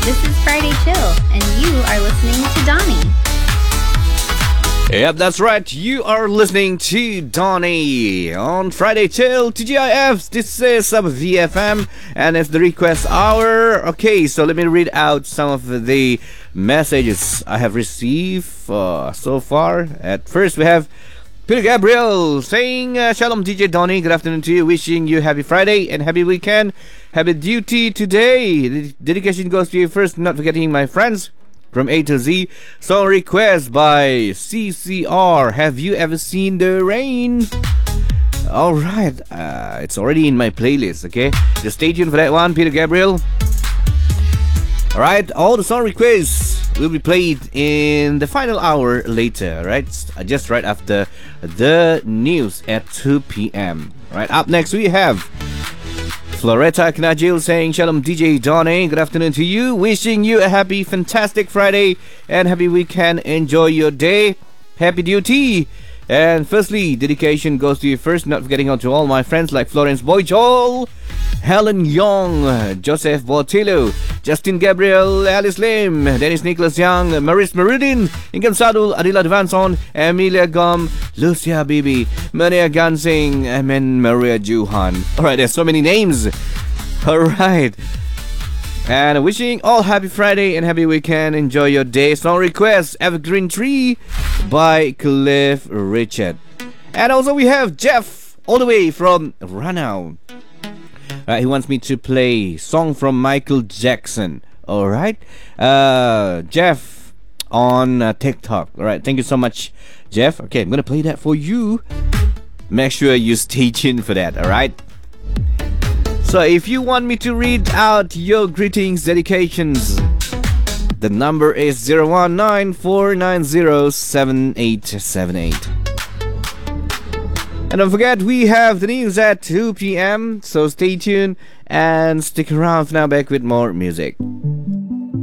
This is Friday Chill, and you are listening to Donnie. Yep, that's right. You are listening to Donnie on Friday Chill TGIF. This is VFM, and it's the request hour. Okay, so let me read out some of the messages I have received so far. At first, we have Peter Gabriel saying, Shalom DJ Donnie, good afternoon to you. Wishing you happy Friday and happy weekend. Happy duty today. The dedication goes to you first, not forgetting my friends. From A to Z, song request by CCR. Have you ever seen the rain? Alright, it's already in my playlist, okay? Just stay tuned for that one, Peter Gabriel. Alright, all the song requests will be played in the final hour later, right? Just right after the news at 2 p.m. Right, up next we have Floretta Knajil saying, Shalom DJ Donnie, good afternoon to you. Wishing you a happy, fantastic Friday and happy weekend. Enjoy your day. Happy duty. And firstly, dedication goes to you first, not forgetting out to all my friends like Florence Boyjol, Helen Young, Joseph Bortillo, Justin Gabriel, Alice Lim, Dennis Nicholas Young, Maris Merudin, Ingan Sadul, Adila Devanson, Emilia Gom, Lucia Bibi, Maria Gansing, and Maria Juhan. Alright, there's so many names. Alright. And wishing all happy Friday and happy weekend. Enjoy your day. Song request, Evergreen Tree by Cliff Richard. And also we have Jeff, all the way from Ranau. He wants me to play song from Michael Jackson. Alright. Jeff on TikTok. Alright, thank you so much, Jeff. Okay, I'm gonna play that for you. Make sure you stay tuned for that, alright? So if you want me to read out your greetings, dedications, the number is 019-490-7878. And don't forget, we have the news at 2 p.m. So stay tuned and stick around for now, back with more music.